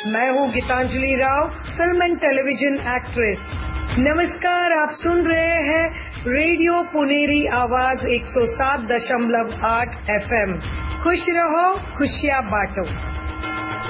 मैं हूँ Geetanjali Rao, film and television actress. नमस्कार, आप सुन रहे हैं रेडियो पुनेरी आवाज 107.8 FM। खुश रहो, खुशियाँ बांटो।